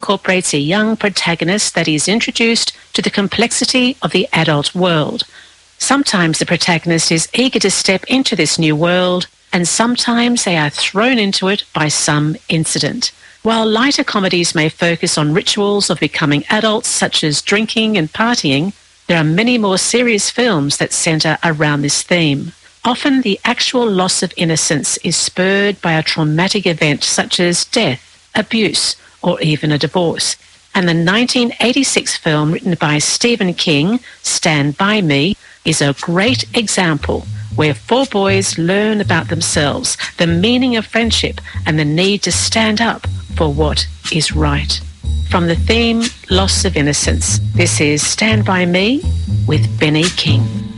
incorporates a young protagonist that is introduced to the complexity of the adult world. Sometimes the protagonist is eager to step into this new world, and sometimes they are thrown into it by some incident. While lighter comedies may focus on rituals of becoming adults, such as drinking and partying, there are many more serious films that centre around this theme. Often the actual loss of innocence is spurred by a traumatic event such as death, abuse, or even a divorce. And the 1986 film written by Stephen King, Stand By Me, is a great example where four boys learn about themselves, the meaning of friendship, and the need to stand up for what is right. From the theme Loss of Innocence, this is Stand By Me with Benny King.